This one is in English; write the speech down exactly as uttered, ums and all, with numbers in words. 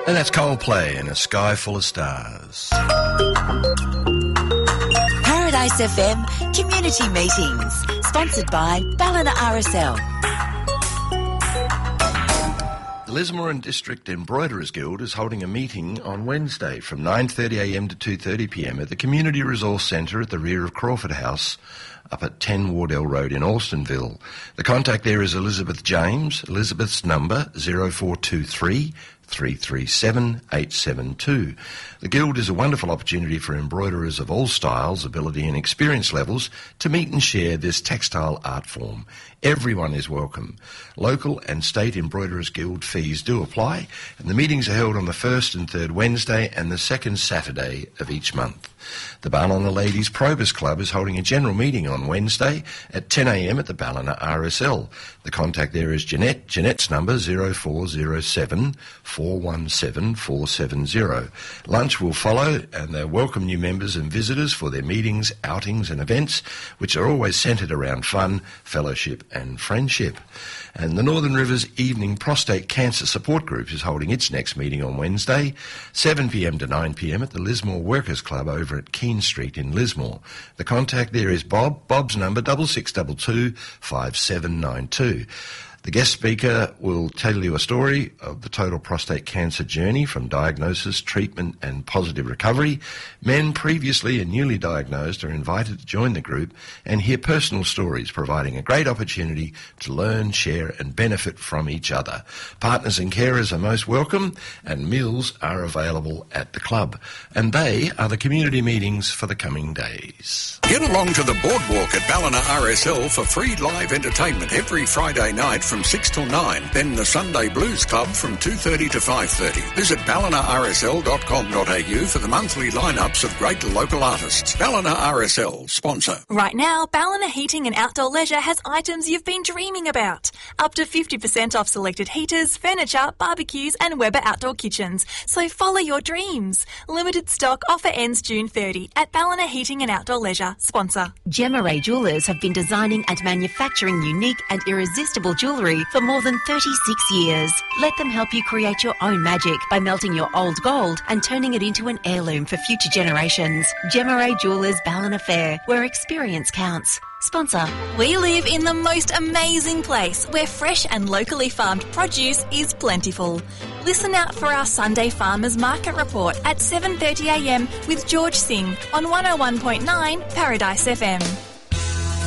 And that's Coldplay in A Sky Full of Stars. Paradise F M Community Meetings, sponsored by Ballina R S L. The Lismore and District Embroiderers Guild is holding a meeting on Wednesday from nine thirty a m to two thirty p m at the Community Resource Centre at the rear of Crawford House, up at ten Wardell Road in Alstonville. The contact there is Elizabeth James. Elizabeth's number zero four two three, three three seven, eight seven two. The Guild is a wonderful opportunity for embroiderers of all styles, ability and experience levels to meet and share this textile art form. Everyone is welcome. Local and state Embroiderers Guild fees do apply, and the meetings are held on the first and third Wednesday and the second Saturday of each month. The Ballina Ladies Probus Club is holding a general meeting on Wednesday at ten a m at the Ballina R S L. The contact there is Jeanette. Jeanette's number zero four zero seven, four one seven, four seven zero. Lunch will follow, and they welcome new members and visitors for their meetings, outings and events, which are always centred around fun, fellowship and friendship. And the Northern Rivers Evening Prostate Cancer Support Group is holding its next meeting on Wednesday, seven p m to nine p m at the Lismore Workers Club over at Keene Street in Lismore. The contact there is Bob. Bob's number double six double two, five seven nine two. The guest speaker will tell you a story of the total prostate cancer journey from diagnosis, treatment and positive recovery. Men previously and newly diagnosed are invited to join the group and hear personal stories, providing a great opportunity to learn, share and benefit from each other. Partners and carers are most welcome, and meals are available at the club. And they are the community meetings for the coming days. Get along to the boardwalk at Ballina R S L for free live entertainment every Friday night from six till nine, then the Sunday Blues Club from two thirty to five thirty. Visit ballina r s l dot com dot a u for the monthly lineups of great local artists. Ballina R S L, sponsor. Right now, Ballina Heating and Outdoor Leisure has items you've been dreaming about. Up to fifty percent off selected heaters, furniture, barbecues and Weber outdoor kitchens. So follow your dreams. Limited stock offer ends June thirtieth at Ballina Heating and Outdoor Leisure, sponsor. Gemma Ray Jewellers have been designing and manufacturing unique and irresistible jewellery for more than thirty-six years. Let them help you create your own magic by melting your old gold and turning it into an heirloom for future generations. Gemma Ray Jewellers Ballina Fair, where experience counts. Sponsor. We live in the most amazing place where fresh and locally farmed produce is plentiful. Listen out for our Sunday Farmers Market Report at seven thirty a m with George Singh on one oh one point nine Paradise F M.